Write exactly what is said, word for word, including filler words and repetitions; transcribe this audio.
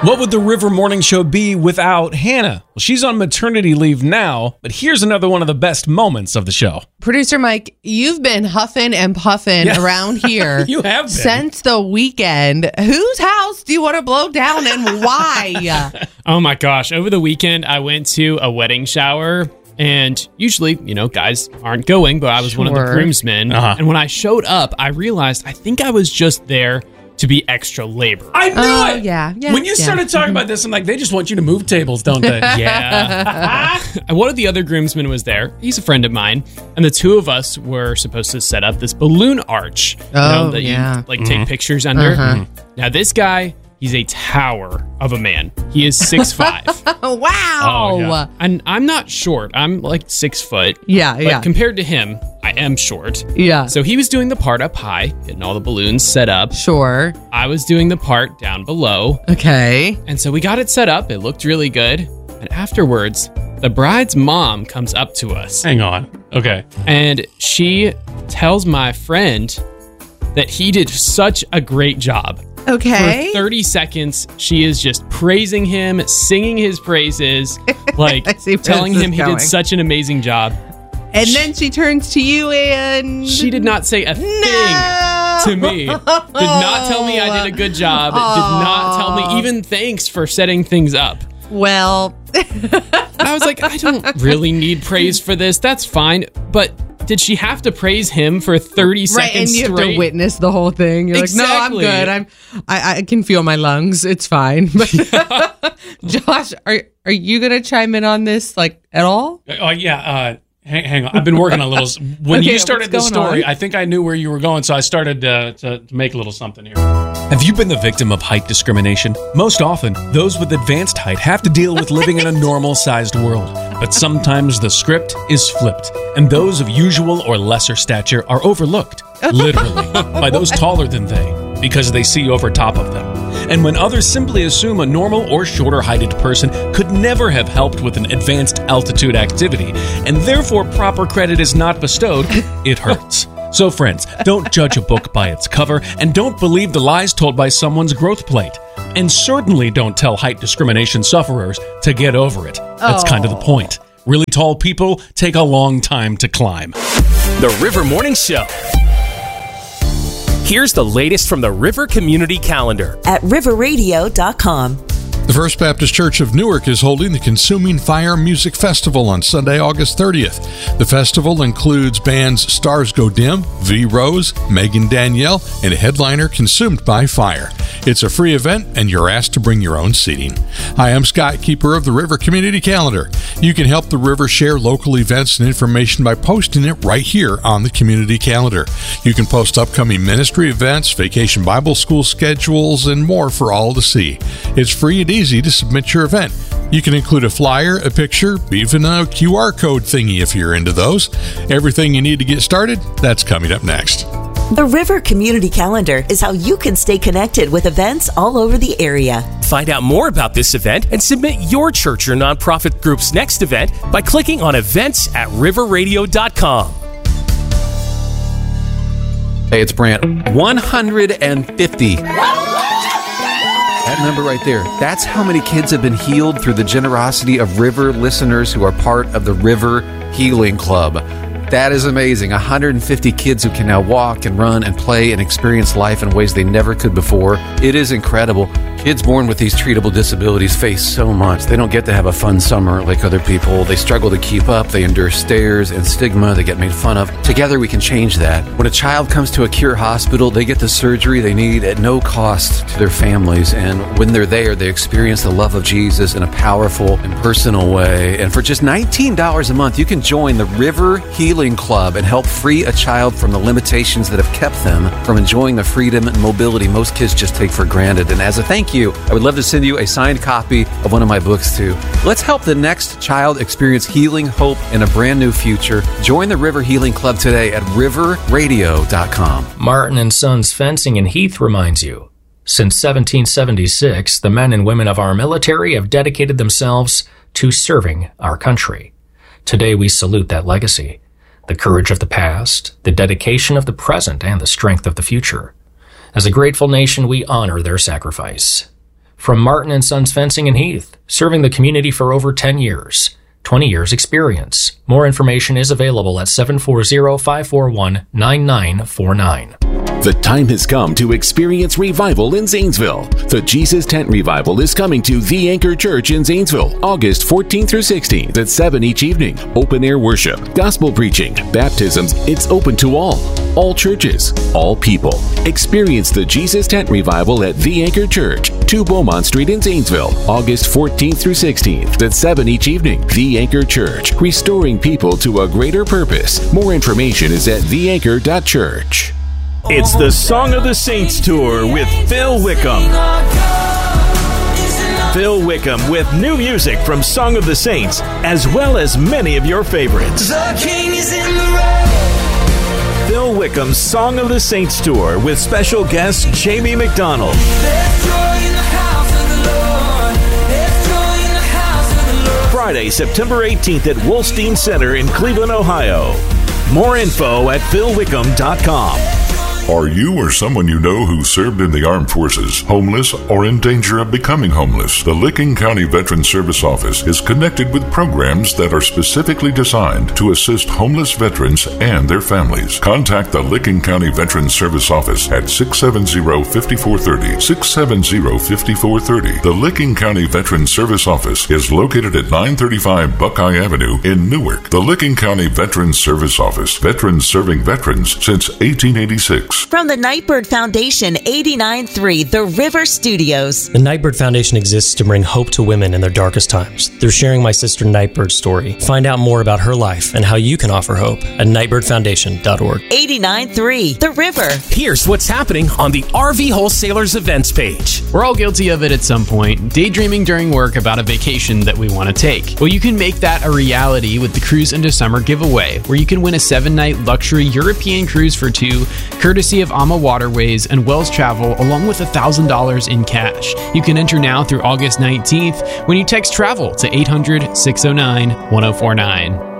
What would the River Morning Show be without Hannah? Well, she's on maternity leave now, but here's another one of the best moments of the show. Producer Mike, you've been huffing and puffing Yeah. around here You have been. since the weekend. Whose house do you want to blow down and why? Oh my gosh. Over the weekend, I went to a wedding shower. And usually, you know, guys aren't going, but I was one of the Sure. groomsmen. Uh-huh. And when I showed up, I realized I think I was just there to be extra labor. I knew Oh, it. yeah, yeah, When you yeah. started talking about this, I'm like, they just want you to move tables, don't they? Yeah. And one of the other groomsmen was there. He's a friend of mine. And the two of us were supposed to set up this balloon arch. you know, Oh, that yeah. you like take pictures under. Uh-huh. Now, this guy, he's a tower of a man. He is six five. Oh, wow. Oh, yeah. And I'm not short. I'm like six foot. Yeah, But yeah. compared to him, I am short. Yeah. So he was doing the part up high, getting all the balloons set up. Sure. I was doing the part down below. Okay. And so we got it set up. It looked really good. And afterwards, the bride's mom comes up to us Hang on. Okay. and she tells my friend that he did such a great job. Okay. For thirty seconds, she is just praising him, singing his praises, like I see where telling this him is he going. did such an amazing job. And then she turns to you and... She did not say a No! thing to me. Did not tell me I did a good job. Did not tell me even thanks for setting things up. Well, And I was like, I don't really need praise for this. That's fine. But did she have to praise him for thirty right, and seconds you have straight? to witness the whole thing. You're Exactly. like, no, I'm good. I'm, I, I can feel my lungs. It's fine. But Josh, are are you gonna chime in on this, like, at all? Oh, yeah. Uh, hang, hang on. I've been working a little. When Okay, you started the what's going story, on? I think I knew where you were going, so I started uh, to, to make a little something here. Have you been the victim of height discrimination? Most often, those with advanced height have to deal with living in a normal-sized world. But sometimes the script is flipped, and those of usual or lesser stature are overlooked, literally, by those taller than they, because they see over top of them. And when others simply assume a normal or shorter-heighted person could never have helped with an advanced altitude activity, and therefore proper credit is not bestowed, it hurts. So friends, don't judge a book by its cover, and don't believe the lies told by someone's growth plate. And certainly don't tell height discrimination sufferers to get over it. That's kind of the point. Really tall people take a long time to climb. The River Morning Show. Here's the latest from the River Community Calendar at river radio dot com. The First Baptist Church of Newark is holding the Consuming Fire Music Festival on Sunday, August thirtieth. The festival includes bands Stars Go Dim, V. Rose, Megan Danielle, and a headliner Consumed by Fire. It's a free event, and you're asked to bring your own seating. Hi, I'm Scott, keeper of the River Community Calendar. You can help the River share local events and information by posting it right here on the Community Calendar. You can post upcoming ministry events, vacation Bible school schedules, and more for all to see. It's free and easy to submit your event. You can include a flyer, a picture, even a Q R code thingy if you're into those. Everything you need to get started, that's coming up next. The River Community Calendar is how you can stay connected with events all over the area. Find out more about this event and submit your church or nonprofit group's next event by clicking on events at river radio dot com. Hey, it's Brant. one hundred fifty. That number right there, that's how many kids have been healed through the generosity of River listeners who are part of the River Healing Club. That is amazing. one hundred fifty kids who can now walk and run and play and experience life in ways they never could before. It is incredible. Kids born with these treatable disabilities face so much. They don't get to have a fun summer like other people. They struggle to keep up. They endure stares and stigma. They get made fun of. Together we can change that. When a child comes to a Cure hospital, they get the surgery they need at no cost to their families. And when they're there, they experience the love of Jesus in a powerful and personal way. And for just nineteen dollars a month, you can join the River Healing Club and help free a child from the limitations that have kept them from enjoying the freedom and mobility most kids just take for granted. And as a thank you, I would love to send you a signed copy of one of my books too. Let's help the next child experience healing, hope, and a brand new future. Join the River Healing Club today at river radio dot com. Martin and Sons Fencing in Heath reminds you, since seventeen seventy-six, the men and women of our military have dedicated themselves to serving our country. Today we salute that legacy, the courage of the past, the dedication of the present, and the strength of the future. As a grateful nation, we honor their sacrifice. From Martin and Sons Fencing in Heath, serving the community for over ten years. twenty years experience. More information is available at seven four zero, five four one, nine nine four nine. The time has come to experience revival in Zanesville. The Jesus Tent Revival is coming to The Anchor Church in Zanesville, August fourteenth through sixteenth at seven each evening. Open air worship, gospel preaching, baptisms. It's open to all. All churches, all people. Experience the Jesus Tent Revival at The Anchor Church, two Beaumont Street in Zanesville, August fourteenth through sixteenth at seven each evening. The Anchor Church, restoring people to a greater purpose. More information is at the anchor dot church. It's the Song of the Saints Tour with Phil Wickham. Phil Wickham with new music from Song of the Saints, as well as many of your favorites. The King is in the road. Phil Wickham's Song of the Saints Tour with special guest Jamie McDonald. There's joy in the house of the Lord. There's joy in the house of the Lord. Friday, September eighteenth at Wolstein Center in Cleveland, Ohio. More info at phil wickham dot com. Are you or someone you know who served in the armed forces homeless or in danger of becoming homeless? The Licking County Veterans Service Office is connected with programs that are specifically designed to assist homeless veterans and their families. Contact the Licking County Veterans Service Office at six seven zero, five four three zero, six seven zero, five four three zero. The Licking County Veterans Service Office is located at nine thirty-five Buckeye Avenue in Newark. The Licking County Veterans Service Office. Veterans serving veterans since eighteen eighty-six. From the Nightbird Foundation, eighty-nine point three The River Studios. The Nightbird Foundation exists to bring hope to women in their darkest times. Through sharing my sister Nightbird's story, find out more about her life and how you can offer hope at nightbird foundation dot org. eighty-nine point three The River. Here's what's happening on the R V Wholesalers events page. We're all guilty of it at some point, daydreaming during work about a vacation that we want to take. Well, you can make that a reality with the Cruise into Summer giveaway, where you can win a seven-night luxury European cruise for two, courtesy of A M A Waterways and Wells Travel, along with one thousand dollars in cash. You can enter now through August nineteenth when you text TRAVEL to eight hundred, six oh nine, one oh four nine.